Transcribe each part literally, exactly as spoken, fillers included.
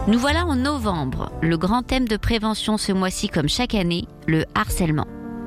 Nous voilà en novembre, le grand thème de prévention ce mois-ci comme chaque année, le harcèlement.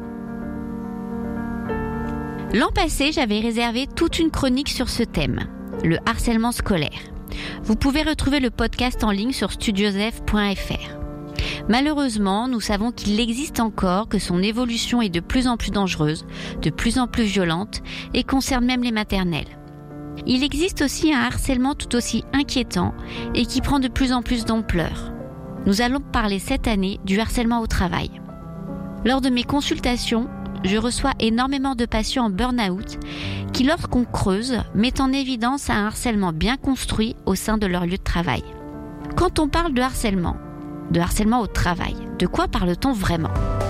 L'an passé, j'avais réservé toute une chronique sur ce thème, le harcèlement scolaire. Vous pouvez retrouver le podcast en ligne sur studiosef point f r. Malheureusement, nous savons qu'il existe encore, que son évolution est de plus en plus dangereuse, de plus en plus violente et concerne même les maternelles. Il existe aussi un harcèlement tout aussi inquiétant et qui prend de plus en plus d'ampleur. Nous allons parler cette année du harcèlement au travail. Lors de mes consultations, je reçois énormément de patients en burn-out qui, lorsqu'on creuse, mettent en évidence un harcèlement bien construit au sein de leur lieu de travail. Quand on parle de harcèlement, de harcèlement au travail, de quoi parle-t-on vraiment ?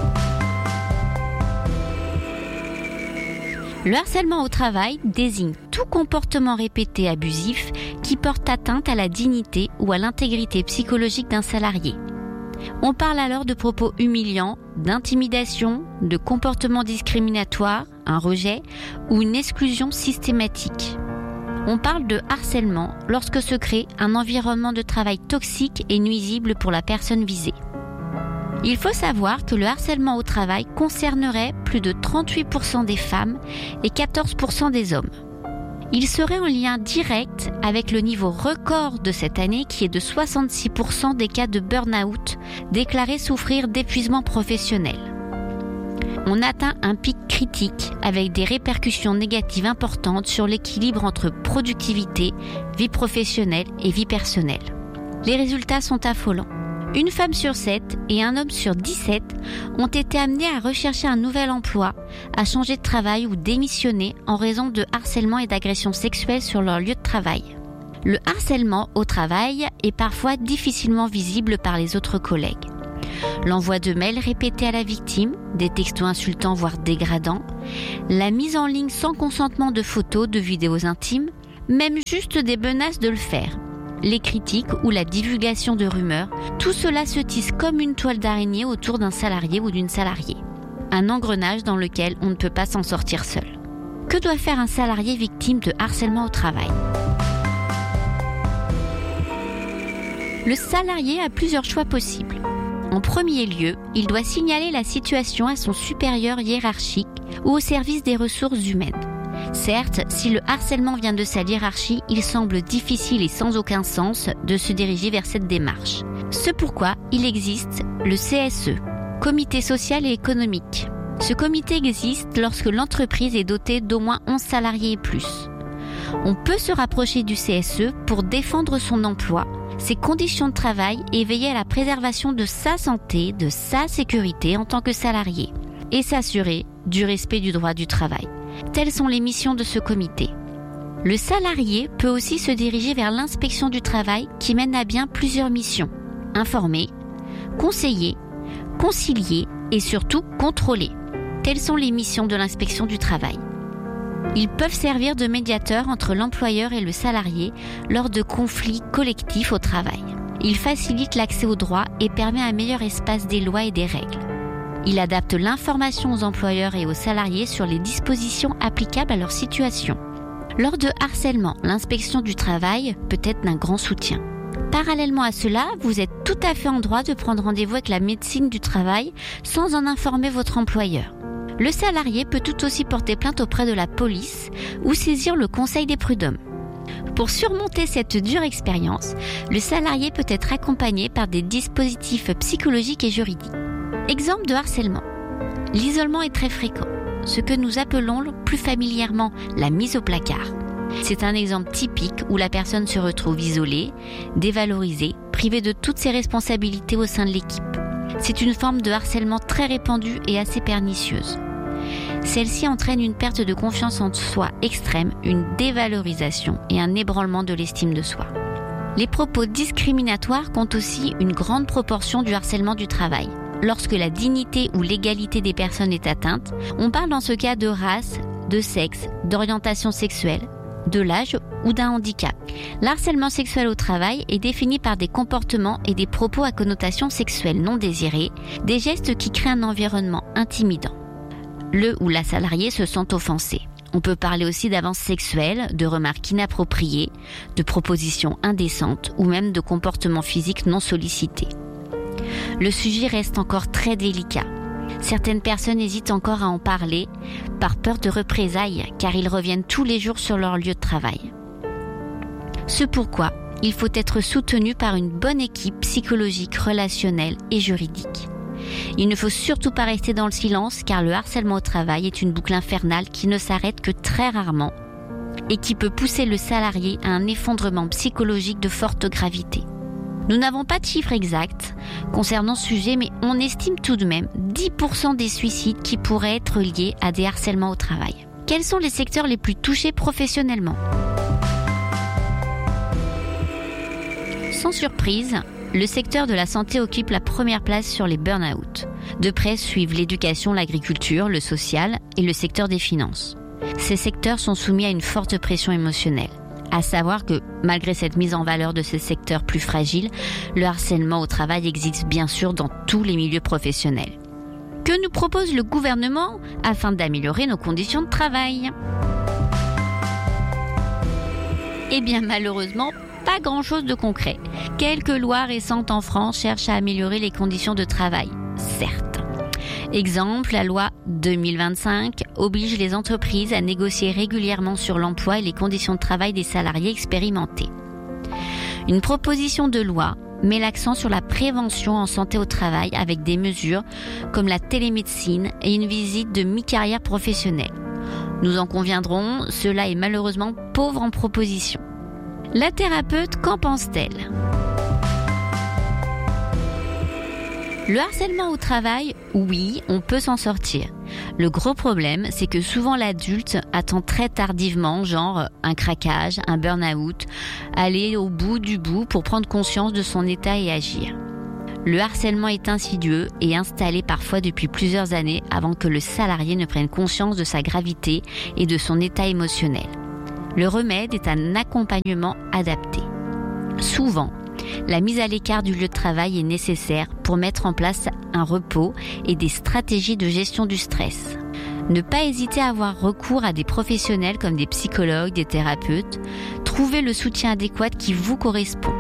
Le harcèlement au travail désigne tout comportement répété abusif qui porte atteinte à la dignité ou à l'intégrité psychologique d'un salarié. On parle alors de propos humiliants, d'intimidation, de comportements discriminatoires, un rejet ou une exclusion systématique. On parle de harcèlement lorsque se crée un environnement de travail toxique et nuisible pour la personne visée. Il faut savoir que le harcèlement au travail concernerait plus de trente-huit pour cent des femmes et quatorze pour cent des hommes. Il serait en lien direct avec le niveau record de cette année qui est de soixante-six pour cent des cas de burn-out déclarés souffrir d'épuisement professionnel. On atteint un pic critique avec des répercussions négatives importantes sur l'équilibre entre productivité, vie professionnelle et vie personnelle. Les résultats sont affolants. Une femme sur sept et un homme sur dix-sept ont été amenés à rechercher un nouvel emploi, à changer de travail ou démissionner en raison de harcèlement et d'agressions sexuelles sur leur lieu de travail. Le harcèlement au travail est parfois difficilement visible par les autres collègues. L'envoi de mails répétés à la victime, des textos insultants voire dégradants, la mise en ligne sans consentement de photos, de vidéos intimes, même juste des menaces de le faire. Les critiques ou la divulgation de rumeurs, tout cela se tisse comme une toile d'araignée autour d'un salarié ou d'une salariée. Un engrenage dans lequel on ne peut pas s'en sortir seul. Que doit faire un salarié victime de harcèlement au travail ? Le salarié a plusieurs choix possibles. En premier lieu, il doit signaler la situation à son supérieur hiérarchique ou au service des ressources humaines. Certes, si le harcèlement vient de sa hiérarchie, il semble difficile et sans aucun sens de se diriger vers cette démarche. C'est pourquoi il existe le C S E, Comité social et économique. Ce comité existe lorsque l'entreprise est dotée d'au moins onze salariés et plus. On peut se rapprocher du C S E pour défendre son emploi, ses conditions de travail et veiller à la préservation de sa santé, de sa sécurité en tant que salarié et s'assurer du respect du droit du travail. Telles sont les missions de ce comité. Le salarié peut aussi se diriger vers l'inspection du travail qui mène à bien plusieurs missions. Informer, conseiller, concilier et surtout contrôler. Telles sont les missions de l'inspection du travail. Ils peuvent servir de médiateurs entre l'employeur et le salarié lors de conflits collectifs au travail. Ils facilitent l'accès aux droits et permettent un meilleur espace des lois et des règles. Il adapte l'information aux employeurs et aux salariés sur les dispositions applicables à leur situation. Lors de harcèlement, l'inspection du travail peut être d'un grand soutien. Parallèlement à cela, vous êtes tout à fait en droit de prendre rendez-vous avec la médecine du travail sans en informer votre employeur. Le salarié peut tout aussi porter plainte auprès de la police ou saisir le conseil des prud'hommes. Pour surmonter cette dure expérience, le salarié peut être accompagné par des dispositifs psychologiques et juridiques. Exemple de harcèlement. L'isolement est très fréquent, ce que nous appelons plus familièrement la mise au placard. C'est un exemple typique où la personne se retrouve isolée, dévalorisée, privée de toutes ses responsabilités au sein de l'équipe. C'est une forme de harcèlement très répandue et assez pernicieuse. Celle-ci entraîne une perte de confiance en soi extrême, une dévalorisation et un ébranlement de l'estime de soi. Les propos discriminatoires comptent aussi une grande proportion du harcèlement du travail. Lorsque la dignité ou l'égalité des personnes est atteinte, on parle dans ce cas de race, de sexe, d'orientation sexuelle, de l'âge ou d'un handicap. L'harcèlement sexuel au travail est défini par des comportements et des propos à connotation sexuelle non désirée, des gestes qui créent un environnement intimidant. Le ou la salariée se sent offensé. On peut parler aussi d'avances sexuelles, de remarques inappropriées, de propositions indécentes ou même de comportements physiques non sollicités. Le sujet reste encore très délicat. Certaines personnes hésitent encore à en parler par peur de représailles car ils reviennent tous les jours sur leur lieu de travail. C'est pourquoi il faut être soutenu par une bonne équipe psychologique, relationnelle et juridique. Il ne faut surtout pas rester dans le silence car le harcèlement au travail est une boucle infernale qui ne s'arrête que très rarement et qui peut pousser le salarié à un effondrement psychologique de forte gravité. Nous n'avons pas de chiffres exacts concernant ce sujet, mais on estime tout de même dix pour cent des suicides qui pourraient être liés à des harcèlements au travail. Quels sont les secteurs les plus touchés professionnellement ? Sans surprise, le secteur de la santé occupe la première place sur les burn-out. De près suivent l'éducation, l'agriculture, le social et le secteur des finances. Ces secteurs sont soumis à une forte pression émotionnelle. À savoir que, malgré cette mise en valeur de ces secteurs plus fragiles, le harcèlement au travail existe bien sûr dans tous les milieux professionnels. Que nous propose le gouvernement afin d'améliorer nos conditions de travail ? Eh bien malheureusement, pas grand-chose de concret. Quelques lois récentes en France cherchent à améliorer les conditions de travail, certes. Exemple, la loi deux mille vingt-cinq oblige les entreprises à négocier régulièrement sur l'emploi et les conditions de travail des salariés expérimentés. Une proposition de loi met l'accent sur la prévention en santé au travail avec des mesures comme la télémédecine et une visite de mi-carrière professionnelle. Nous en conviendrons, cela est malheureusement pauvre en propositions. La thérapeute, qu'en pense-t-elle ? Le harcèlement au travail, oui, on peut s'en sortir. Le gros problème, c'est que souvent l'adulte attend très tardivement, genre un craquage, un burn-out, aller au bout du bout pour prendre conscience de son état et agir. Le harcèlement est insidieux et installé parfois depuis plusieurs années avant que le salarié ne prenne conscience de sa gravité et de son état émotionnel. Le remède est un accompagnement adapté. Souvent, la mise à l'écart du lieu de travail est nécessaire pour mettre en place un repos et des stratégies de gestion du stress. Ne pas hésiter à avoir recours à des professionnels comme des psychologues, des thérapeutes. Trouvez le soutien adéquat qui vous correspond.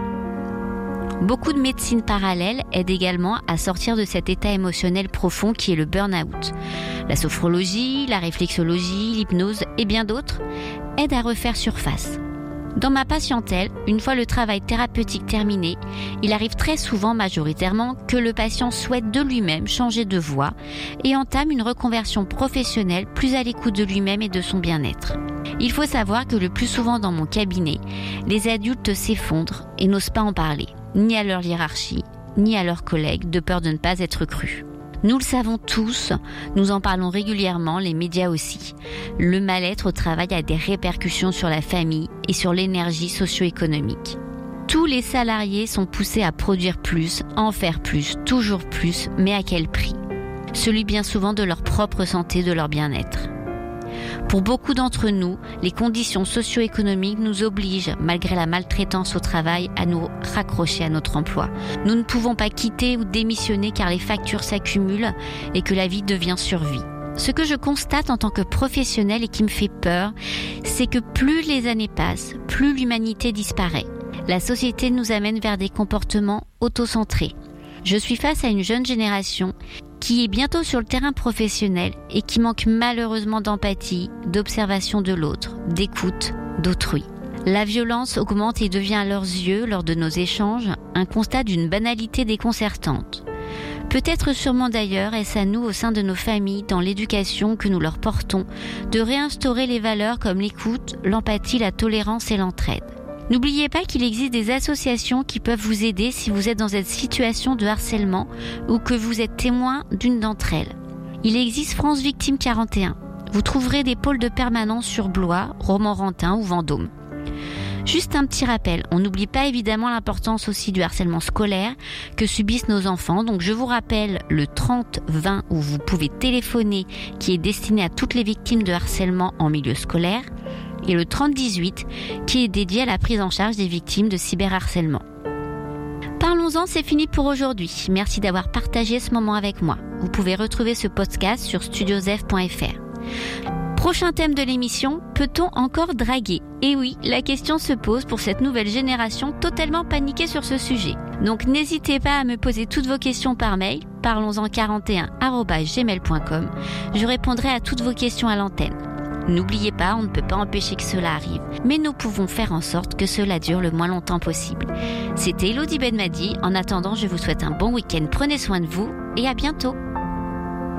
Beaucoup de médecines parallèles aident également à sortir de cet état émotionnel profond qui est le burn-out. La sophrologie, la réflexologie, l'hypnose et bien d'autres aident à refaire surface. Dans ma patientèle, une fois le travail thérapeutique terminé, il arrive très souvent, majoritairement, que le patient souhaite de lui-même changer de voie et entame une reconversion professionnelle plus à l'écoute de lui-même et de son bien-être. Il faut savoir que le plus souvent dans mon cabinet, les adultes s'effondrent et n'osent pas en parler, ni à leur hiérarchie, ni à leurs collègues, de peur de ne pas être crus. Nous le savons tous, nous en parlons régulièrement, les médias aussi. Le mal-être au travail a des répercussions sur la famille et sur l'énergie socio-économique. Tous les salariés sont poussés à produire plus, en faire plus, toujours plus, mais à quel prix ? Celui bien souvent de leur propre santé, de leur bien-être. Pour beaucoup d'entre nous, les conditions socio-économiques nous obligent, malgré la maltraitance au travail, à nous raccrocher à notre emploi. Nous ne pouvons pas quitter ou démissionner car les factures s'accumulent et que la vie devient survie. Ce que je constate en tant que professionnelle et qui me fait peur, c'est que plus les années passent, plus l'humanité disparaît. La société nous amène vers des comportements autocentrés. Je suis face à une jeune génération qui est bientôt sur le terrain professionnel et qui manque malheureusement d'empathie, d'observation de l'autre, d'écoute d'autrui. La violence augmente et devient à leurs yeux, lors de nos échanges, un constat d'une banalité déconcertante. Peut-être sûrement d'ailleurs est-ce à nous au sein de nos familles, dans l'éducation que nous leur portons, de réinstaurer les valeurs comme l'écoute, l'empathie, la tolérance et l'entraide. N'oubliez pas qu'il existe des associations qui peuvent vous aider si vous êtes dans cette situation de harcèlement ou que vous êtes témoin d'une d'entre elles. Il existe France Victime quarante et un. Vous trouverez des pôles de permanence sur Blois, Romorantin ou Vendôme. Juste un petit rappel, on n'oublie pas évidemment l'importance aussi du harcèlement scolaire que subissent nos enfants. Donc je vous rappelle le trente vingt où vous pouvez téléphoner qui est destiné à toutes les victimes de harcèlement en milieu scolaire. Et le trente dix-huit qui est dédié à la prise en charge des victimes de cyberharcèlement. Parlons-en, c'est fini pour aujourd'hui. Merci d'avoir partagé ce moment avec moi. Vous pouvez retrouver ce podcast sur studiosef point f r. Prochain thème de l'émission, peut-on encore draguer ? Et oui, la question se pose pour cette nouvelle génération totalement paniquée sur ce sujet. Donc n'hésitez pas à me poser toutes vos questions par mail, parlons-en quarante et un arobase gmail point com. Je répondrai à toutes vos questions à l'antenne. N'oubliez pas, on ne peut pas empêcher que cela arrive, mais nous pouvons faire en sorte que cela dure le moins longtemps possible. C'était Elodie Benmadi. En attendant, je vous souhaite un bon week-end, prenez soin de vous et à bientôt.